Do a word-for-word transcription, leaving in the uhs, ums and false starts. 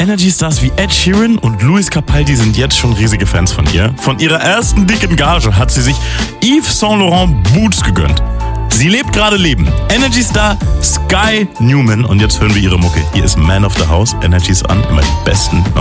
Energy-Stars wie Ed Sheeran und Luis Capaldi sind jetzt schon riesige Fans von ihr. Von ihrer ersten dicken Gage hat sie sich Yves Saint Laurent Boots gegönnt. Sie lebt gerade Leben. Energy-Star Sky Newman. Und jetzt hören wir ihre Mucke. Hier ist Man of the House. Energy ist an. Immer die besten